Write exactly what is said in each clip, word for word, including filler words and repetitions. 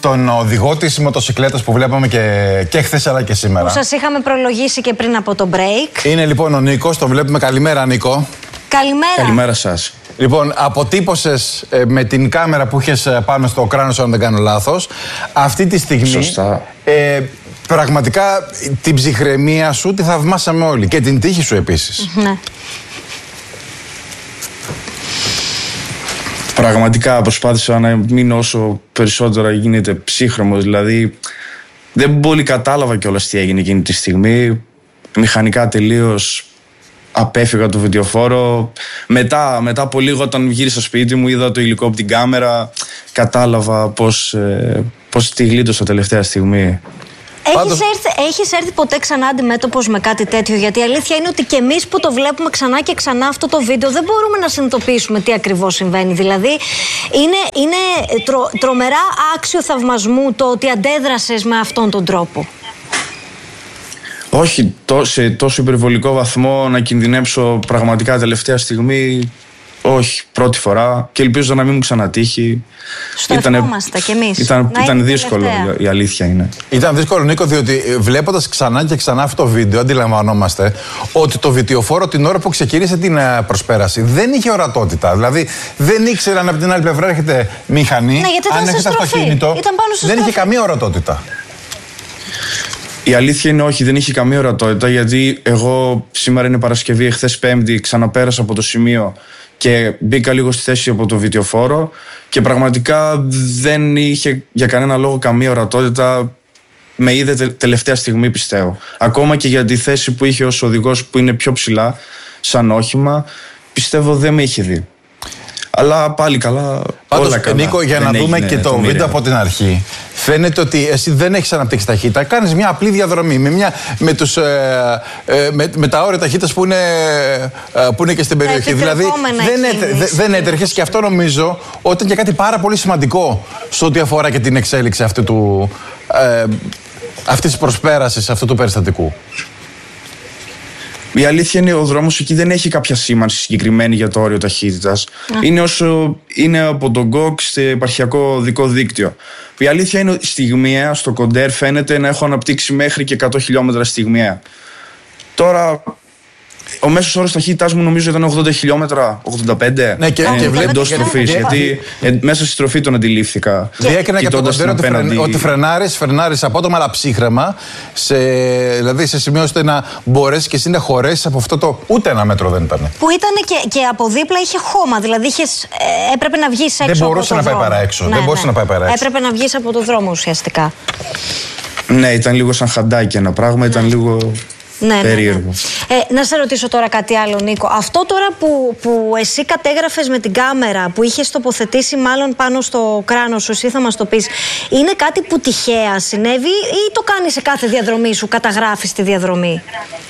τον οδηγό της μοτοσικλέτας που βλέπαμε και, και χθες αλλά και σήμερα. Που σας είχαμε προλογίσει και πριν από το break. Είναι λοιπόν ο Νίκος, τον βλέπουμε. Καλημέρα, Νίκο. Καλημέρα. Καλημέρα σας. Λοιπόν, αποτύπωσες ε, με την κάμερα που είχες ε, πάνω στο κράνος, αν δεν κάνω λάθος, αυτή τη στιγμή. Σωστά. Ε, πραγματικά την ψυχραιμία σου τη θαυμάσαμε όλοι και την τύχη σου επίσης. Ναι. Πραγματικά προσπάθησα να μείνω όσο περισσότερο γίνεται ψύχρωμος. Δηλαδή, δεν πολύ κατάλαβα κιόλας τι έγινε εκείνη τη στιγμή. Μηχανικά τελείως απέφυγα το βιντεοφόρο. Μετά, μετά από λίγο, όταν γύρισα σπίτι μου, είδα το υλικό από την κάμερα. Κατάλαβα πώς, ε, πώς τη γλίτωσα τελευταία στιγμή. Έχεις, Πάντως... έρθει, έχεις έρθει ποτέ ξανά αντιμέτωπος με κάτι τέτοιο? Γιατί η αλήθεια είναι ότι και εμείς που το βλέπουμε ξανά και ξανά αυτό το βίντεο δεν μπορούμε να συνειδητοποιήσουμε τι ακριβώς συμβαίνει. Δηλαδή είναι, είναι τρο, τρομερά άξιο θαυμασμού το ότι αντέδρασες με αυτόν τον τρόπο. Όχι σε τόσο υπερβολικό βαθμό να κινδυνεύσω πραγματικά τελευταία στιγμή. Όχι, πρώτη φορά και ελπίζω να μην μου ξανατύχει. Στο ευχόμαστε κι εμείς. Ήταν, ήταν δύσκολο, τελευταία. Η αλήθεια είναι. Ήταν δύσκολο, Νίκο, διότι βλέποντας ξανά και ξανά αυτό το βίντεο, αντιλαμβανόμαστε ότι το βιτιοφόρο την ώρα που ξεκίνησε την προσπέραση δεν είχε ορατότητα. Δηλαδή δεν ήξερε αν από την άλλη πλευρά έρχεται μηχανή, ναι, αν έρχεται αυτοκίνητο. Δεν είχε καμία ορατότητα. Η αλήθεια είναι όχι, δεν είχε καμία ορατότητα, γιατί εγώ σήμερα είναι Παρασκευή, εχθές Πέμπτη ξαναπέρασα από το σημείο και μπήκα λίγο στη θέση από το βιτιοφόρο και πραγματικά δεν είχε για κανένα λόγο καμία ορατότητα. Με είδε τε, τελευταία στιγμή, πιστεύω. Ακόμα και για τη θέση που είχε ως οδηγός, που είναι πιο ψηλά σαν όχημα, πιστεύω δεν με είχε δει. Αλλά πάλι καλά. Πάντως, όλα καλά. Νίκο, για δεν να δούμε και το βίντεο από την αρχή, φαίνεται ότι εσύ δεν έχεις αναπτύξει ταχύτητα. Κάνεις μια απλή διαδρομή με, μια, με, τους, ε, ε, με, με τα όρια ταχύτητας που, ε, που είναι και στην περιοχή. Δηλαδή δεν, έτρε, δεν έτρεχες, και αυτό νομίζω ότι είναι και κάτι πάρα πολύ σημαντικό σε ό,τι αφορά και την εξέλιξη αυτή του, ε, αυτής της προσπέρασης, αυτού του περιστατικού. Η αλήθεια είναι ο δρόμος εκεί δεν έχει κάποια σήμανση συγκεκριμένη για το όριο ταχύτητας. Yeah. Είναι όσο είναι από τον ΚΟΚ στο επαρχιακό δικό δίκτυο. Η αλήθεια είναι ότι στιγμιαία στο κοντέρ φαίνεται να έχω αναπτύξει μέχρι και εκατό χιλιόμετρα στιγμιαία. Τώρα ο μέσος όρος ταχύτητάς μου νομίζω ήταν ογδόντα χιλιόμετρα, ογδόντα πέντε. Ναι, και, και βλέπω εντός στροφής, γιατί ε, μέσα στη στροφή τον αντιλήφθηκα. Διέκρινα και το κοντέρ ότι, φρεν, ότι φρενάρεις, φρενάρεις απότομα αλλά ψύχραιμα, σε, δηλαδή σε σημείο ώστε να μπορέσεις και εσύ να χωρέσεις από αυτό το ούτε ένα μέτρο δεν ήταν. Που ήταν και, και από δίπλα είχε χώμα, δηλαδή είχες, ε, έπρεπε να βγεις έξω. Δεν μπορούσε από το να πάει παρά έξω. Ναι, δεν μπορούσε ναι. να πάει παρά έξω. Έπρεπε να βγεις από το δρόμο ουσιαστικά. Ναι, ήταν λίγο σαν χαντάκι ένα πράγμα, ήταν ναι. λίγο... Ναι, περίεργο. Ναι, ναι. Ε, να σε ρωτήσω τώρα κάτι άλλο, Νίκο. Αυτό τώρα που, που εσύ κατέγραφες με την κάμερα, που είχες τοποθετήσει μάλλον πάνω στο κράνος σου, εσύ θα μας το πεις, είναι κάτι που τυχαία συνέβη ή το κάνεις σε κάθε διαδρομή σου, καταγράφεις τη διαδρομή?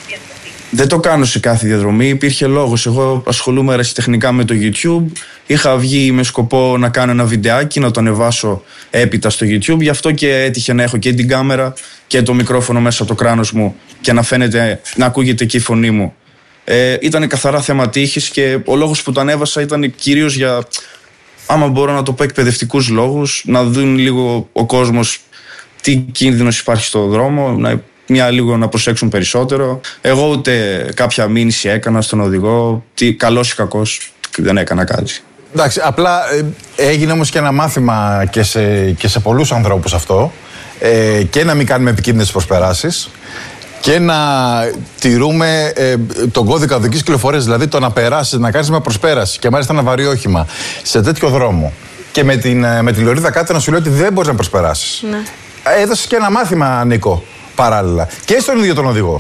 Δεν το κάνω σε κάθε διαδρομή, υπήρχε λόγος. Εγώ ασχολούμαι ερασιτεχνικά με το YouTube. Είχα βγει με σκοπό να κάνω ένα βιντεάκι, να το ανεβάσω έπειτα στο YouTube. Γι' αυτό και έτυχε να έχω και την κάμερα και το μικρόφωνο μέσα από το κράνος μου και να φαίνεται, να ακούγεται και η φωνή μου. Ε, ήταν καθαρά θέμα τύχης και ο λόγος που το ανέβασα ήταν κυρίως για, άμα μπορώ να το πω, εκπαιδευτικούς λόγους, να δουν λίγο ο κόσμος τι κίνδυνος υπάρχει στο δρόμο, να μια λίγο να προσέξουν περισσότερο. Εγώ ούτε κάποια μήνυση έκανα στον οδηγό, τι καλός ή κακός, δεν έκανα κάτι. Εντάξει, απλά ε, έγινε όμως και ένα μάθημα και σε, και σε πολλούς ανθρώπους αυτό, ε, και να μην κάνουμε επικίνδυνες προσπεράσεις και να τηρούμε ε, τον κώδικα οδικής κυκλοφορίας, δηλαδή το να περάσεις, να κάνεις μια προσπέραση και μάλιστα ένα βαρύ όχημα σε τέτοιο δρόμο και με την, με τη λωρίδα κάτω να σου λέει ότι δεν μπορείς να προσπεράσεις. Ναι. Έδωσες και ένα μάθημα, Νίκο, παράλληλα. Και στον ίδιο τον οδηγό.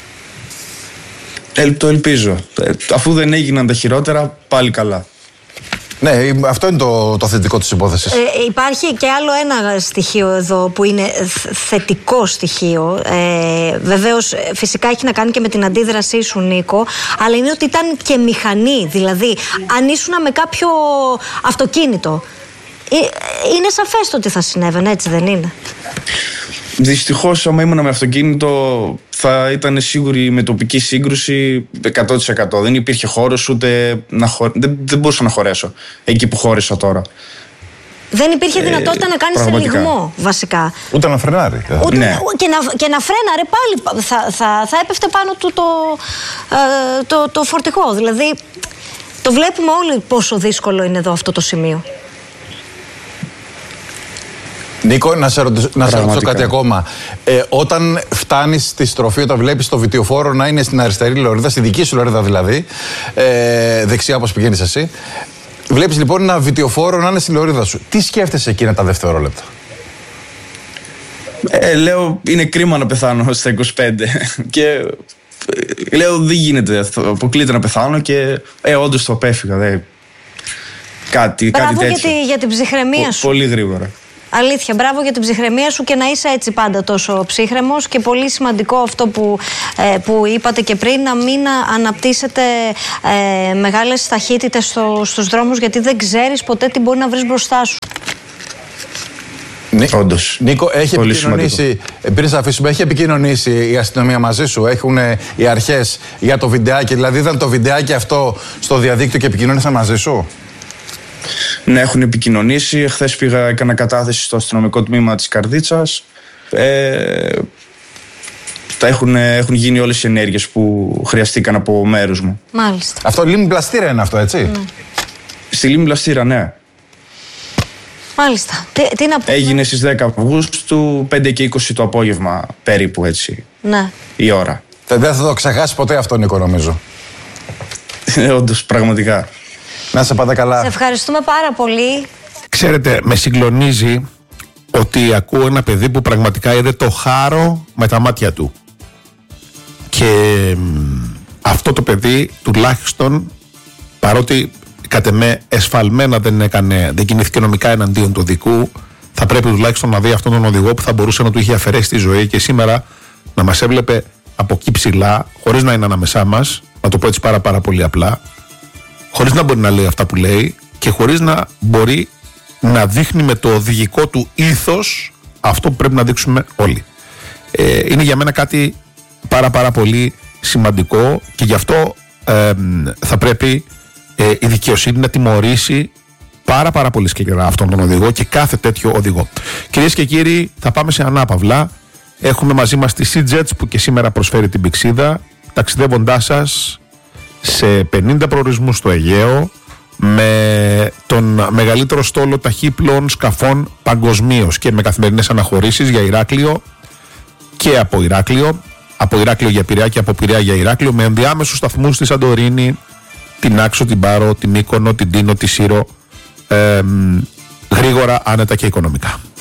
Ε, το ελπίζω. Ε, αφού δεν έγιναν τα χειρότερα, πάλι καλά. Ναι, αυτό είναι το, το θετικό της υπόθεσης. Ε, υπάρχει και άλλο ένα στοιχείο εδώ που είναι θετικό στοιχείο. Ε, βεβαίως, φυσικά έχει να κάνει και με την αντίδρασή σου, Νίκο, αλλά είναι ότι ήταν και μηχανή. Δηλαδή, αν ήσουν με κάποιο αυτοκίνητο, ε, είναι σαφές το ότι θα συνέβαινε, έτσι δεν είναι? Δυστυχώς, άμα ήμουν με αυτοκίνητο, θα ήταν σίγουρη με τοπική σύγκρουση εκατό τοις εκατό. Δεν υπήρχε χώρος ούτε να χω... δεν, δεν μπορούσα να χωρέσω εκεί που χώρισα τώρα. Δεν υπήρχε δυνατότητα ε, να κάνεις ελιγμό, βασικά. Ούτε να φρενάρει. Ούτε, ναι. και, να, και να φρέναρε πάλι θα, θα, θα έπεφτε πάνω του το, ε, το, το φορτηγό. Δηλαδή, το βλέπουμε όλοι πόσο δύσκολο είναι εδώ αυτό το σημείο. Νίκο, να σε ρωτήσω, να σε ρωτήσω κάτι ακόμα. Ε, όταν φτάνεις στη στροφή, όταν βλέπεις το βιτιοφόρο να είναι στην αριστερή λωρίδα, στη δική σου λωρίδα δηλαδή, ε, δεξιά όπως πηγαίνεις εσύ, βλέπεις λοιπόν ένα βιτιοφόρο να είναι στη λωρίδα σου. Τι σκέφτεσαι εκείνα τα δευτερόλεπτα? Ε, λέω, είναι κρίμα να πεθάνω στα είκοσι πέντε. Και ε, λέω, δεν γίνεται, αποκλείται να πεθάνω και ε, όντως το απέφυγα. Δε. Κάτι, Μπράβο κάτι τέτοιο. για, τη, για την ψυχραιμία σου. Πολύ γρήγορα. Αλήθεια, μπράβο για την ψυχραιμία σου και να είσαι έτσι πάντα τόσο ψύχρεμος, και πολύ σημαντικό αυτό που, ε, που είπατε και πριν, να μην αναπτύσσετε ε, μεγάλες ταχύτητες στο, στους δρόμους, γιατί δεν ξέρεις ποτέ τι μπορεί να βρεις μπροστά σου. Νί... Όντως. Νίκο, έχει πολύ επικοινωνήσει, πριν σε αφήσουμε, έχει επικοινωνήσει η αστυνομία μαζί σου, έχουν οι αρχές για το βιντεάκι, δηλαδή είδαν το βιντεάκι αυτό στο διαδίκτυο και επικοινώνησαν μαζί σου? Ναι, έχουν επικοινωνήσει. Εχθές πήγα, έκανα κατάθεση στο αστυνομικό τμήμα της Καρδίτσας. Ε, τα έχουν, έχουν γίνει όλες οι ενέργειες που χρειαστήκαν από μέρους μου. Μάλιστα. Αυτό Λίμνη Πλαστήρα είναι αυτό, έτσι? Mm. Στη Λίμνη Πλαστήρα, ναι. Μάλιστα. Τι, τι να... Έγινε στις δέκα Αυγούστου, πέντε και είκοσι το απόγευμα, περίπου έτσι. Ναι. Η ώρα. Δεν θα το ξεχάσει ποτέ αυτό, Νίκο, νομίζω. Όντως, πραγματικά. Να σε πάτε καλά. Σε ευχαριστούμε πάρα πολύ. Ξέρετε, με συγκλονίζει ότι ακούω ένα παιδί που πραγματικά είδε το χάρο με τα μάτια του. Και μ, αυτό το παιδί τουλάχιστον, παρότι κατ' εμέ εσφαλμένα δεν έκανε, δεν κινήθηκε νομικά εναντίον του οδικού, θα πρέπει τουλάχιστον να δει αυτόν τον οδηγό που θα μπορούσε να του είχε αφαιρέσει τη ζωή και σήμερα να μας έβλεπε από εκεί ψηλά, χωρίς να είναι ανάμεσά μας, να το πω έτσι πάρα πάρα πολύ απλά, χωρίς να μπορεί να λέει αυτά που λέει και χωρίς να μπορεί να δείχνει με το οδηγικό του ήθος αυτό που πρέπει να δείξουμε όλοι. Ε, είναι για μένα κάτι πάρα πάρα πολύ σημαντικό και γι' αυτό ε, θα πρέπει ε, η δικαιοσύνη να τιμωρήσει πάρα πάρα πολύ συγκεκριμένα αυτόν τον οδηγό και κάθε τέτοιο οδηγό. Κυρίες και κύριοι, θα πάμε σε ανάπαυλα. Έχουμε μαζί μας τη SeaJets που και σήμερα προσφέρει την πηξίδα, ταξιδεύοντάς σας σε πενήντα προορισμούς στο Αιγαίο, με τον μεγαλύτερο στόλο ταχύπλων σκαφών παγκοσμίως και με καθημερινές αναχωρήσεις για Ηράκλειο και από Ηράκλειο, από Ηράκλειο για Πειραιά και από Πειραιά για Ηράκλειο, με ενδιάμεσους σταθμούς στη Σαντορίνη, την Άξο, την Πάρο, την Μύκονο, την Τίνο, τη Σύρο, ε, γρήγορα, άνετα και οικονομικά.